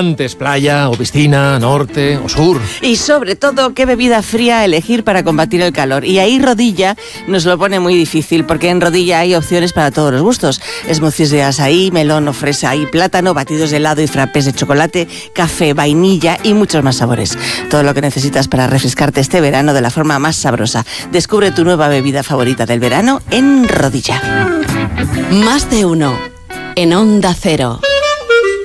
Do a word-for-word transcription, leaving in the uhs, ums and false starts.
antes, playa o piscina, norte o sur. Y sobre todo, qué bebida fría elegir para combatir el calor. Y ahí Rodilla nos lo pone muy difícil, porque en Rodilla hay opciones para todos los gustos. Smoothies de azaí, melón o fresa y plátano, batidos de helado y frappés de chocolate, café, vainilla y muchos más sabores. Todo lo que necesitas para refrescarte este verano de la forma más sabrosa. Descubre tu nueva bebida favorita del verano en Rodilla. Más de uno en Onda Cero.